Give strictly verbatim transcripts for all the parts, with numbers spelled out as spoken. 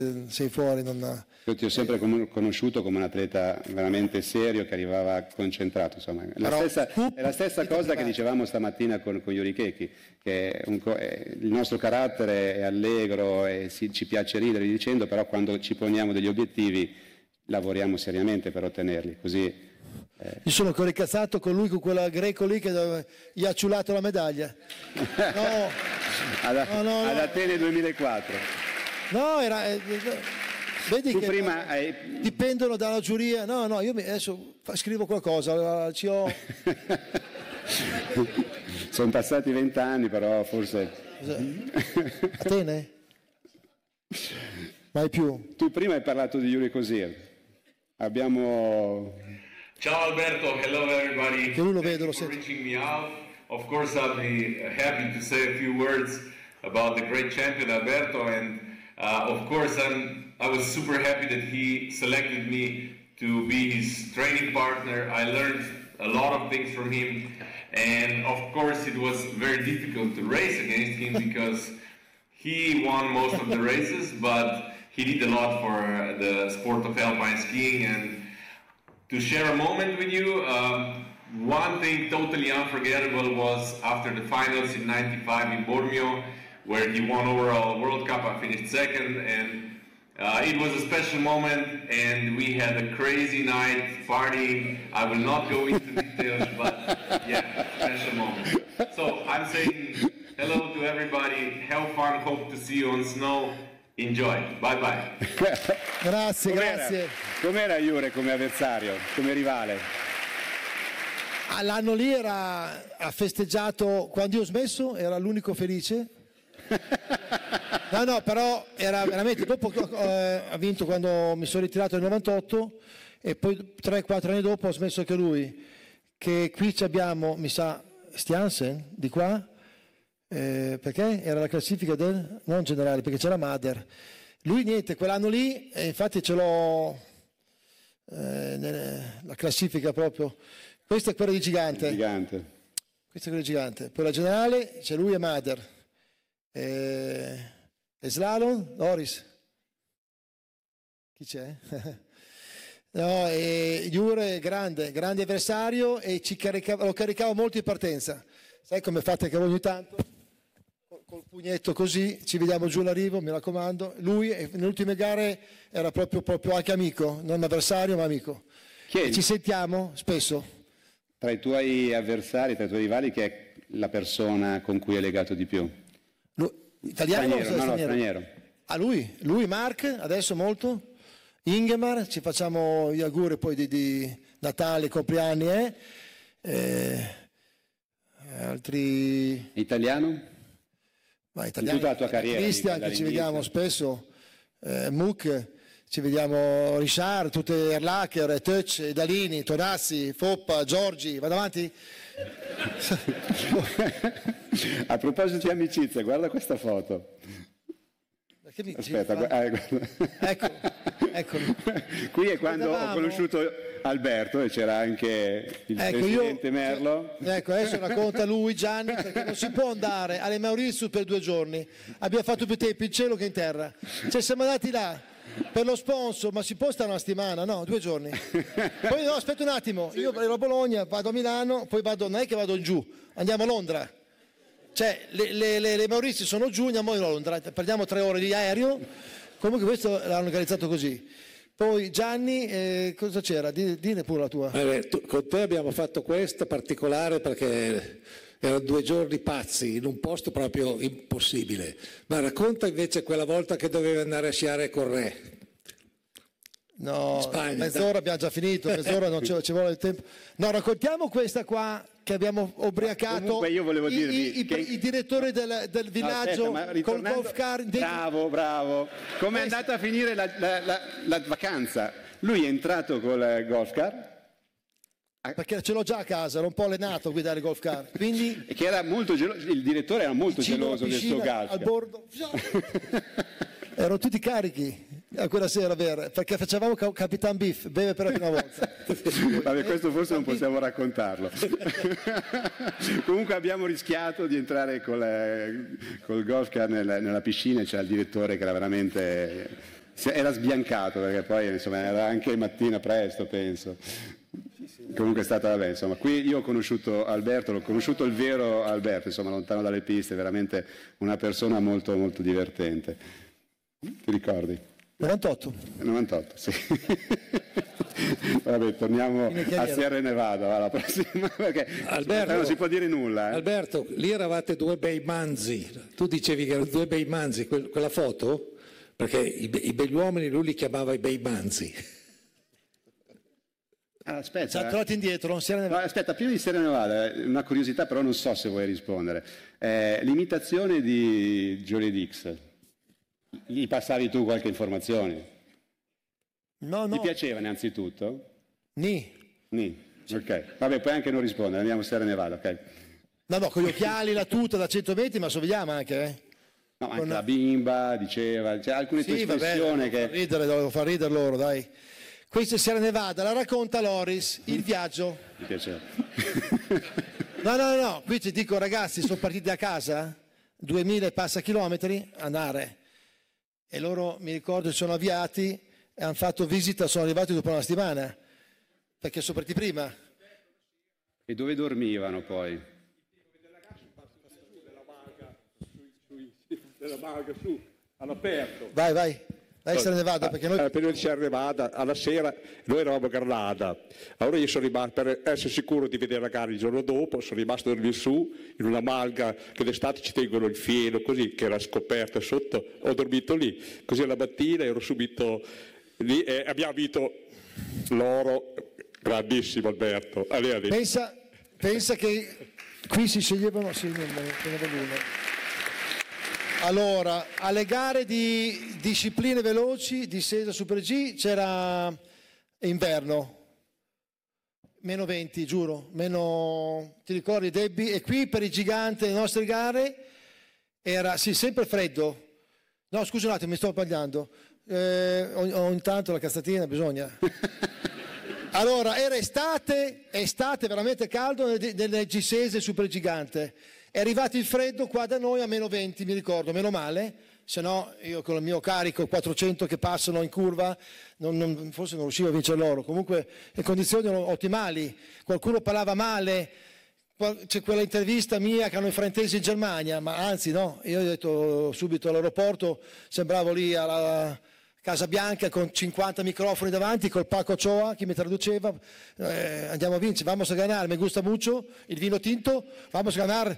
sei fuori. Non... Io ti ho sempre conosciuto come un atleta veramente serio che arrivava concentrato. Insomma. La Però, stessa, è la stessa cosa che dicevamo stamattina con, con Yuri Checchi, che un, eh, il nostro carattere è allegro e si, ci piace ridere dicendo, però quando ci poniamo degli obiettivi lavoriamo seriamente per ottenerli. Così, eh... Io sono ancora incazzato con lui, con quella greco lì che gli ha ciulato la medaglia. No, ad, no, no, ad no. Atene duemilaquattro. No, era... Eh, vedi tu che prima hai... dipendono dalla giuria. No, no, io mi, adesso scrivo qualcosa, ci ho... Sono passati vent'anni, però forse... Atene? Mai più. Tu prima hai parlato di Yuri Kosir. Abbiamo... Ciao Alberto, hello everybody. Che lui lo vedo, lo sento. Of course I'll be happy to say a few words about the great champion Alberto, and uh, of course I'm, I was super happy that he selected me to be his training partner. I learned a lot of things from him, and of course it was very difficult to race against him because he won most of the races, but he did a lot for the sport of alpine skiing. And to share a moment with you, um, one thing totally unforgettable was after the finals in ninety-five in Bormio, where he won overall World Cup. I finished second, and uh, it was a special moment, and we had a crazy night partying. I will not go into details, but yeah, special moment. So I'm saying hello to everybody, have fun, hope to see you on snow, enjoy, bye bye. Grazie, com'era, grazie. Com'era Jure come avversario, come rivale? L'anno lì era, ha festeggiato, quando io ho smesso era l'unico felice. No, no, però era veramente, dopo eh, ha vinto quando mi sono ritirato nel novantotto e poi tre quattro anni dopo ha smesso anche lui, che qui abbiamo, mi sa, Stiansen, di qua, eh, perché era la classifica del, non generale, perché c'era Mader. Lui niente, quell'anno lì, e infatti ce l'ho, eh, nella classifica proprio. Questa è quella di Gigante. Gigante. Questa è quella di Gigante. Poi la generale c'è lui e Mader. E, e slalom, Loris. Chi c'è? No, e Jure grande, grande avversario e ci caricava, lo caricava molto in partenza. Sai come fate che ogni tanto? Col pugnetto così, ci vediamo giù l'arrivo, mi raccomando. Lui nelle ultime gare era proprio, proprio anche amico, non avversario ma amico. E ci sentiamo spesso. Tra i tuoi avversari, tra i tuoi rivali, che è la persona con cui è legato di più? Lui, italiano straniero, o no, straniero? No, straniero. Ah, lui, lui, Mark, adesso molto. Ingemar, ci facciamo gli auguri poi di, di Natale, compleanni, eh? Eh, altri... Italiano? Ma italiano. In tutta la tua carriera. Cristian, che ci vediamo spesso, eh, Muc, ci vediamo Richard, tutte Erlacher, Touch, Dalini, Tonazzi, Foppa, Giorgi, vado avanti? A proposito di amicizia, guarda questa foto. Che mi Aspetta, gu- eh, guarda. Ecco, eccolo. Qui è quando Vedevamo. ho conosciuto Alberto e c'era anche il ecco, presidente io, Merlo. Ecco, adesso racconta lui, Gianni, perché non si può andare alle Mauritius per due giorni. Abbiamo fatto più tempo in cielo che in terra. Cioè siamo andati là per lo sponsor, ma si può stare una settimana? No, due giorni. Poi no, aspetta un attimo, io ero a Bologna, vado a Milano, poi vado, non è che vado giù, andiamo a Londra. Cioè le, le, le, le Maurizi sono giù, andiamo a Londra, perdiamo tre ore di aereo. Comunque questo l'hanno organizzato così. Poi Gianni, eh, cosa c'era? Dine, dine pure la tua. Eh, tu, con te abbiamo fatto questa particolare perché erano due giorni pazzi in un posto proprio impossibile. Ma racconta invece quella volta che dovevi andare a sciare con Re. No, Spagna, mezz'ora dai. abbiamo già finito, mezz'ora non ci, ci vuole il tempo. No, raccontiamo questa qua che abbiamo ubriacacato. Comunque io volevo I, dirvi i, i, che... i direttori del, del villaggio No, aspetta, ma col ritornando- golf car. Bravo, bravo. Come è andata a finire la, la, la, la vacanza? Lui è entrato col golf car, Perché ce l'ho già a casa, ero un po' allenato a guidare il golf car. Quindi che era molto geloso, il direttore era molto vicino alla geloso del piscina, suo golf al car. bordo. Erano tutti carichi a quella sera, vera, perché facevamo ca- Capitan Biff, beve per la prima volta. Vabbè, questo forse non possiamo raccontarlo. Comunque abbiamo rischiato di entrare col, col golf car nel- nella piscina e c'era il direttore che era veramente era sbiancato, perché poi insomma era anche mattina presto, penso. Comunque è stata, vabbè, insomma, qui io ho conosciuto Alberto, l'ho conosciuto il vero Alberto, insomma, lontano dalle piste, veramente una persona molto, molto divertente. Ti ricordi? novantotto. novantotto, sì. Vabbè, torniamo a Sierra Nevada alla prossima, perché Alberto, non si può dire nulla. Eh? Alberto, lì eravate due bei manzi, tu dicevi che erano due bei manzi, quella foto? Perché i, be- i begli uomini lui li chiamava i bei manzi. Ah, aspetta, Ci ha tornato indietro, Sierra Nevada. No, aspetta, prima di Sierra Nevada, una curiosità, però non so se vuoi rispondere. Eh, l'imitazione di Johnny Dix, gli passavi tu qualche informazione? No, no. Ti piaceva innanzitutto? Ni. Ni. Ok, vabbè, puoi anche non rispondere, andiamo a Sierra Nevada, ok? No, no, con gli occhiali, la tuta da cento metri, ma somigliava anche, eh? No, anche Con... la bimba, diceva, c'è alcune tue sì, espressioni vabbè, che... Devo ridere, devo far ridere loro, dai. Questa è Sierra Nevada, la racconta Loris, il viaggio. Mi piaceva. No, no, no, qui ti dico ragazzi, sono partiti da casa, duemila e passa chilometri, andare. E loro, mi ricordo, si sono avviati e hanno fatto visita, sono arrivati dopo una settimana, perché sono partiti prima. E dove dormivano poi? Della Malga su, all'aperto. Vai, vai. Dai, se ne vada, perché noi... Alla periodo di Sierra Nevada, alla sera, noi eravamo a Granada. Allora io sono rimasto, per essere sicuro di vedere la gara il giorno dopo, sono rimasto a dormire su, in una malga che d'estate ci tengono il fieno, così, che era scoperta sotto. Ho dormito lì. Così alla mattina ero subito lì e abbiamo vinto l'oro. Grandissimo Alberto. Allì, allì. Pensa, pensa che qui si sceglievano... Sì, non me ne uno. Allora, alle gare di discipline veloci, discesa Super G, c'era inverno, meno venti, giuro, meno, ti ricordi Debbie? E qui per i giganti delle nostre gare era, sì, sempre freddo. No, scusa un attimo, mi sto sbagliando. Eh, ogni tanto la cazzatina bisogna. Allora, era estate, estate veramente caldo nelle, nelle Gisese Super Gigante. È arrivato il freddo qua da noi a meno venti, mi ricordo, meno male, se no io con il mio carico quattrocento che passano in curva, non, non, forse non riuscivo a vincere loro. Comunque le condizioni erano ottimali, qualcuno parlava male, c'è quella intervista mia che hanno i fraintesi in Germania, ma anzi no, io ho detto subito all'aeroporto, sembravo lì alla Casa Bianca con cinquanta microfoni davanti, col Paco Ochoa che mi traduceva, eh, andiamo a vincere, vamos a ganar, me gusta mucho, il vino tinto, vamos a ganar.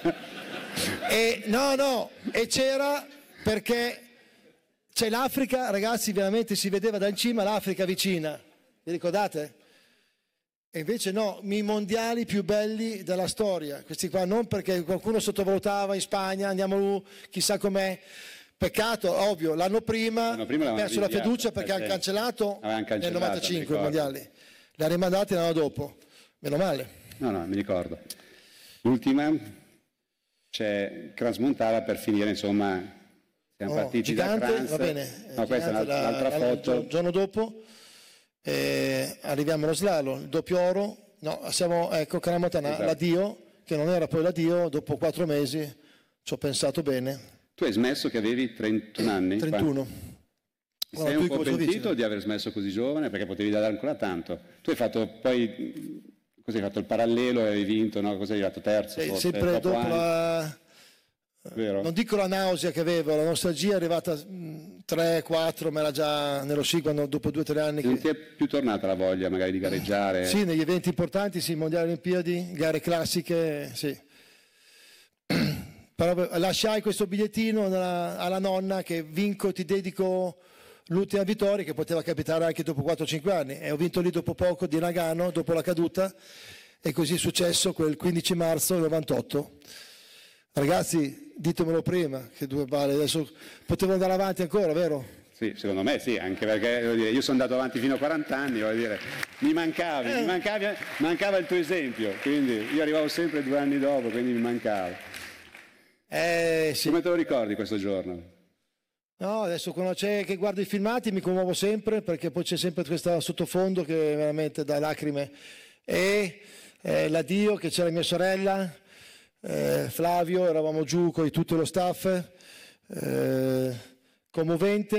E no, no, e c'era perché c'è l'Africa, ragazzi, veramente si vedeva da in cima l'Africa vicina, vi ricordate? E invece no, i mondiali più belli della storia, questi qua, non perché qualcuno sottovalutava in Spagna, andiamo chissà com'è. Peccato, ovvio, l'anno prima, l'anno prima ha perso la fiducia perché hanno cancellato nel novantacinque i mondiali. Li ha rimandati l'anno dopo, meno male. No, no, mi ricordo. L'ultima, c'è Crans-Montana per finire, insomma, siamo oh, partiti gigante, da Crans. va bene. No, questa è un'altra la, foto. Il giorno dopo eh, arriviamo allo slalom, il doppio oro, no, siamo, ecco, Crans-Montana, esatto. L'addio, che non era poi l'addio, dopo quattro mesi ci ho pensato bene. Tu hai smesso che avevi trentuno anni? trentuno. Sei allora, un po' pentito di aver smesso così giovane perché potevi dare ancora tanto. Tu hai fatto poi, cos'hai fatto il parallelo e hai vinto, no? Cos'hai fatto terzo? Eh, forse, sempre dopo la... Vero? Non dico la nausea che avevo, la nostalgia è arrivata tre quattro, ma era già nello sci quando dopo due o tre anni. Non che... ti è più tornata la voglia magari di gareggiare? Sì, negli eventi importanti, sì, mondiali olimpiadi, gare classiche, sì. Però lasciai questo bigliettino alla, alla nonna che vinco, ti dedico l'ultima vittoria, che poteva capitare anche dopo quattro o cinque anni, e ho vinto lì dopo poco di Nagano, dopo la caduta, e così è successo quel quindici marzo novantotto. Ragazzi, ditemelo prima, che due balle, adesso potevo andare avanti ancora, vero? Sì, secondo me sì, anche perché voglio dire, io sono andato avanti fino a quaranta anni, voglio dire, mi mancavi, eh. mi mancavi, mancava il tuo esempio, quindi io arrivavo sempre due anni dopo, quindi mi mancava. Eh, sì. Come te lo ricordi questo giorno? No, adesso quando c'è che guardo i filmati mi commuovo sempre perché poi c'è sempre questo sottofondo che veramente dà lacrime. E eh, l'addio che c'era mia sorella, eh, Flavio, eravamo giù con tutto lo staff, eh, commovente.